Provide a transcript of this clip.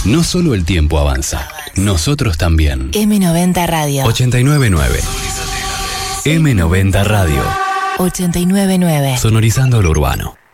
No solo el tiempo avanza, nosotros también. M90 Radio. 899. M90 Radio. 899. Sonorizando lo urbano.